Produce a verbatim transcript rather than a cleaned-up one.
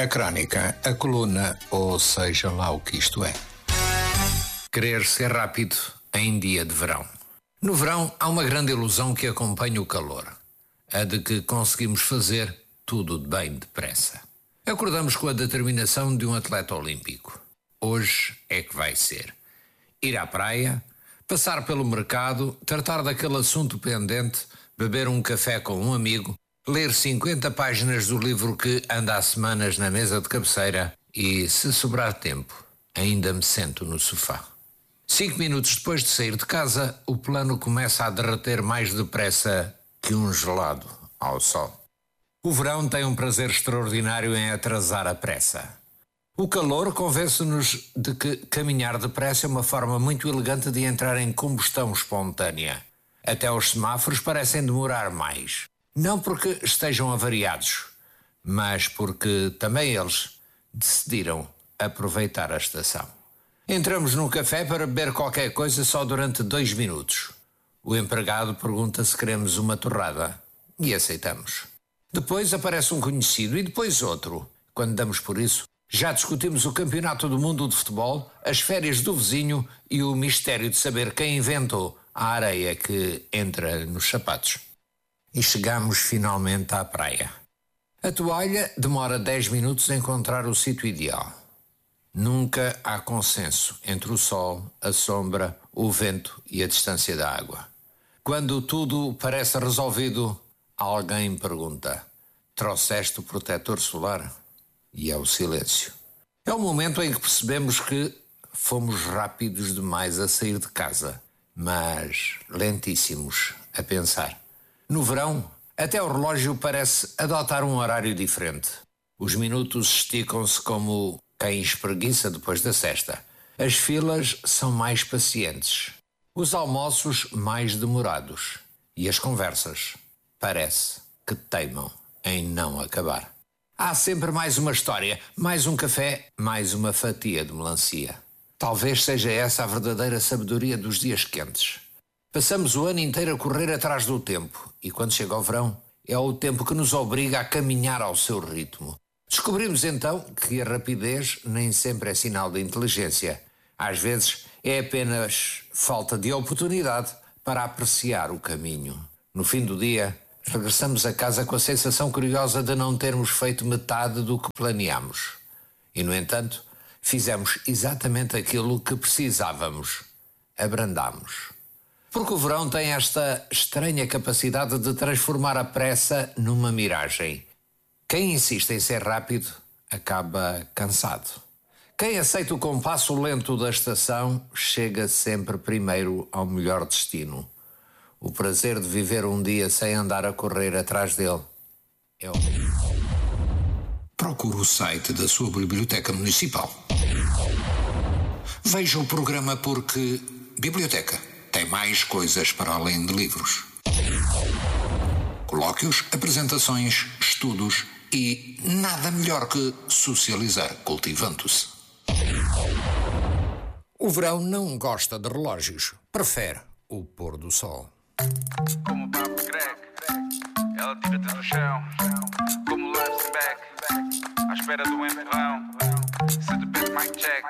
A crónica, a coluna, ou seja lá o que isto é. Querer ser rápido em dia de verão. No verão há uma grande ilusão que acompanha o calor. A de que conseguimos fazer tudo bem depressa. Acordamos com a determinação de um atleta olímpico. Hoje é que vai ser. Ir à praia, passar pelo mercado, tratar daquele assunto pendente, beber um café com um amigo, ler cinquenta páginas do livro que anda há semanas na mesa de cabeceira e, se sobrar tempo, ainda me sento no sofá. Cinco minutos depois de sair de casa, o plano começa a derreter mais depressa que um gelado ao sol. O verão tem um prazer extraordinário em atrasar a pressa. O calor convence-nos de que caminhar depressa é uma forma muito elegante de entrar em combustão espontânea. Até os semáforos parecem demorar mais. Não porque estejam avariados, mas porque também eles decidiram aproveitar a estação. Entramos num café para beber qualquer coisa só durante dois minutos. O empregado pergunta se queremos uma torrada e aceitamos. Depois aparece um conhecido e depois outro. Quando damos por isso, já discutimos o campeonato do mundo de futebol, as férias do vizinho e o mistério de saber quem inventou a areia que entra nos sapatos. E chegamos finalmente à praia. A toalha demora dez minutos a encontrar o sítio ideal. Nunca há consenso entre o sol, a sombra, o vento e a distância da água. Quando tudo parece resolvido, alguém pergunta: trouxeste o protetor solar? E é o silêncio. É o momento em que percebemos que fomos rápidos demais a sair de casa, mas lentíssimos a pensar. No verão, até o relógio parece adotar um horário diferente. Os minutos esticam-se como quem espreguiça depois da sesta. As filas são mais pacientes. Os almoços mais demorados. E as conversas, parece que teimam em não acabar. Há sempre mais uma história, mais um café, mais uma fatia de melancia. Talvez seja essa a verdadeira sabedoria dos dias quentes. Passamos o ano inteiro a correr atrás do tempo e quando chega o verão, é o tempo que nos obriga a caminhar ao seu ritmo. Descobrimos então que a rapidez nem sempre é sinal de inteligência. Às vezes é apenas falta de oportunidade para apreciar o caminho. No fim do dia, regressamos a casa com a sensação curiosa de não termos feito metade do que planeámos. E, no entanto, fizemos exatamente aquilo que precisávamos. Abrandámos. Porque o verão tem esta estranha capacidade de transformar a pressa numa miragem. Quem insiste em ser rápido acaba cansado. Quem aceita o compasso lento da estação chega sempre primeiro ao melhor destino. O prazer de viver um dia sem andar a correr atrás dele é o... Procure o site da sua biblioteca municipal. Veja o programa porque Biblioteca tem mais coisas para além de livros. Colóquios, apresentações, estudos e nada melhor que socializar cultivando-se. O verão não gosta de relógios, prefere o pôr do sol. Como o Papa Greg, ela tira-te no chão. Como Life's Back, à espera do empurrão. Se de pé Mike Jack,